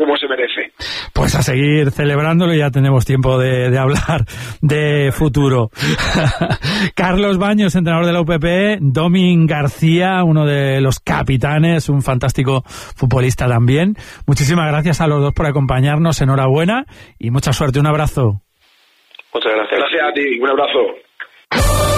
como se merece. Pues a seguir celebrándolo, ya tenemos tiempo de hablar de futuro. Carlos Baños, entrenador de la UPP, Domin García, uno de los capitanes, un fantástico futbolista también. Muchísimas gracias a los dos por acompañarnos, enhorabuena y mucha suerte, un abrazo. Muchas gracias. Gracias a ti, un abrazo.